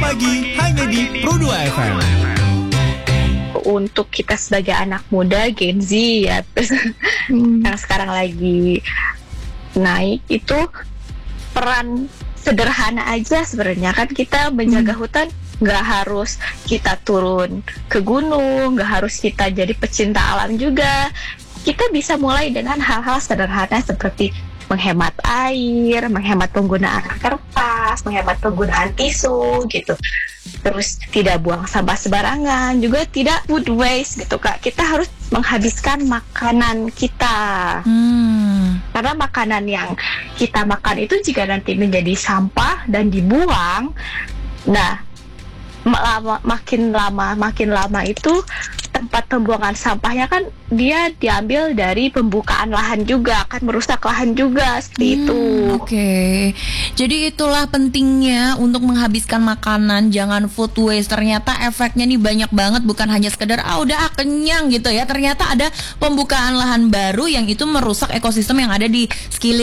Pagi hanya di Pro 2 FM. Untuk kita sebagai anak muda Gen Z ya, terus yang sekarang lagi naik itu peran sederhana aja sebenarnya kan, kita menjaga hutan nggak harus kita turun ke gunung, nggak harus kita jadi pecinta alam juga. Kita bisa mulai dengan hal-hal sederhana seperti menghemat air, menghemat penggunaan kertas, menghemat penggunaan tisu gitu. Terus tidak buang sampah sembarangan, juga tidak food waste gitu Kak. Kita harus menghabiskan makanan kita. Karena makanan yang kita makan itu jika nanti menjadi sampah dan dibuang, nah makin lama itu tempat pembuangan sampahnya kan dia diambil dari pembukaan lahan juga, akan merusak lahan juga seperti itu. Oke. Jadi itulah pentingnya untuk menghabiskan makanan, jangan food waste. Ternyata efeknya nih banyak banget, bukan hanya sekedar udah kenyang gitu ya. Ternyata ada pembukaan lahan baru yang itu merusak ekosistem yang ada di sekeliling